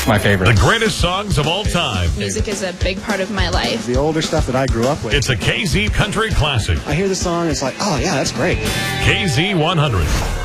my favorite. The greatest songs of all time. Music is a big part of my life. The older stuff that I grew up with. It's a KZ Country Classic. I hear the song, it's like, oh yeah, that's great. KZ 100.